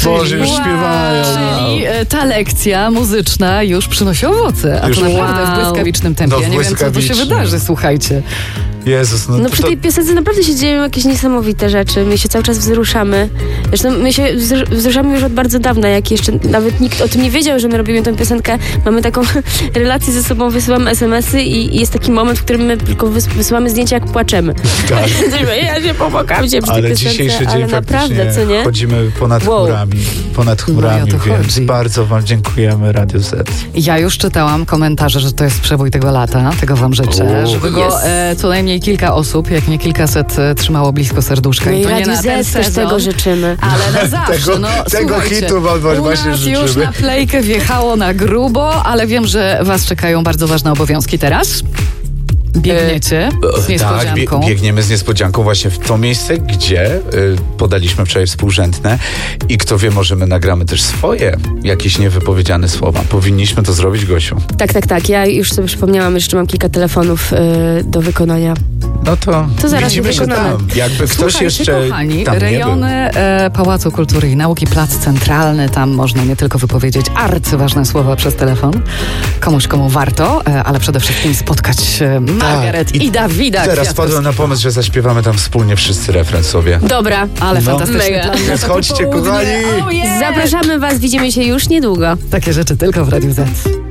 Boże, już śpiewają. Czyli ta lekcja muzyczna już przynosi owoce. A Już- to naprawdę w błyskawicznym tempie. No, Ja nie wiem, co tu się błyskawicznie. wydarzy, słuchajcie. Jezus, No przy tej piosence naprawdę się dzieją jakieś niesamowite rzeczy. My się cały czas wzruszamy. Zresztą my się wzruszamy już od bardzo dawna, jak jeszcze nawet nikt o tym nie wiedział, że my robimy tę piosenkę. Mamy taką relację ze sobą, wysyłamy SMS-y i jest taki moment, w którym my tylko wysyłamy zdjęcia, jak płaczemy. Tak. Ja się popłakam przy tej Ale piosence, dzisiejszy dzień ale naprawdę, faktycznie co nie? chodzimy ponad chmurami, No i o to więc chodzi. bardzo wam dziękujemy, Radio Z. Ja już czytałam komentarze, że to jest przebój tego lata. Tego wam życzę. O, Żeby go co najmniej kilka osób, jak nie kilkaset, trzymało blisko serduszka. No I i to nie Radio na ten Z też sezon, tego życzymy. ale na zawsze. Tego Słuchajcie, hitu wam u właśnie nas już życzymy. na plejkę wjechało na grubo, ale wiem, że was czekają bardzo ważne obowiązki teraz. Biegniecie z niespodzianką. Tak, biegniemy z niespodzianką właśnie w to miejsce, gdzie podaliśmy wczoraj współrzędne i kto wie, może my nagramy też swoje jakieś niewypowiedziane słowa. Powinniśmy to zrobić, Gosiu. Tak. Ja już sobie przypomniałam, jeszcze mam kilka telefonów do wykonania. No to zaraz widzimy się wykonamy. tam. Jakby ktoś Słuchajcie, jeszcze kochani, tam nie był. rejony Pałacu Kultury i Nauki, Plac Centralny, tam można nie tylko wypowiedzieć arcyważne słowa przez telefon, komu warto, ale przede wszystkim spotkać Margaret i Dawida Teraz Kwiatkowskiego. wpadłem na pomysł, że zaśpiewamy tam wspólnie wszyscy refren sobie. Dobra. Ale fantastyczny Mega. plan. Więc chodźcie, kochani! Oh, yeah. Zapraszamy was, widzimy się już niedługo. Takie rzeczy tylko w Radiu Z.